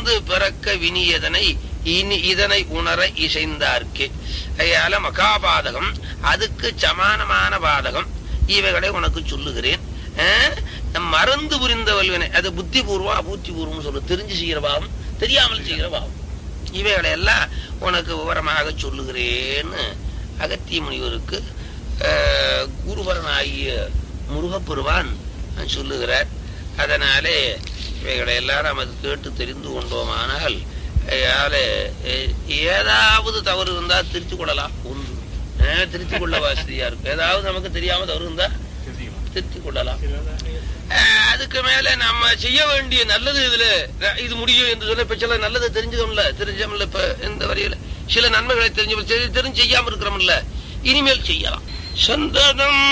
மறந்து பிறக்க வினியதனை இனி இதனை உணர இசைந்தார்க்கே. அதனால மகாபாதகம் அதுக்கு சமானமான பாதகம் இவைகளை உனக்கு சொல்லுகிறேன். மறந்து புரிந்த வல்வினை அது புத்தி பூர்வம் அபூத்தி பூர்வம் சொல்லு. தெரிஞ்சு செய்கிற பாவம், தெரியாமல் செய்கிற பாவம், இவைகளை எல்லாம் உனக்கு விவரமாக சொல்லுகிறேன்னு அகத்திய முனிவருக்கு குருபரனாகிய முருகப்பெருமான் சொல்லுகிறார். அதனாலே இவைகளை எல்லாம் நமக்கு கேட்டு தெரிந்து கொண்டோமானால் ஏதாவது தவறு இருந்தா திருத்திக் கொள்ளலாம். ஒன்று திருத்திக் கொள்ள வசதியா இருக்கும். ஏதாவது நமக்கு தெரியாம தவறு இருந்தா திருத்திக் கொள்ளலாம். அதுக்கு மேல நம்ம செய்ய வேண்டிய நல்லது இதுல இது முடியும் என்று சொல்ல இப்ப சில நல்லது தெரிஞ்சோம்ல இப்ப இந்த வரையில சில நன்மைகளை தெரிஞ்சு செய்யாம இருக்கிறோம்ல, இனிமேல் செய்யலாம். சந்தனம்